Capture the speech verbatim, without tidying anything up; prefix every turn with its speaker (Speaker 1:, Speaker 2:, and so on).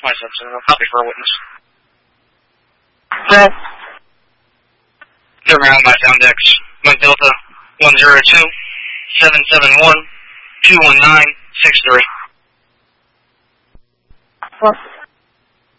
Speaker 1: twenty-seven, I'll copy for a witness.
Speaker 2: Yes.
Speaker 1: Turn around, my sound X. Mike Delta, one zero two, seven seven one, two one nine, six three.
Speaker 2: Well,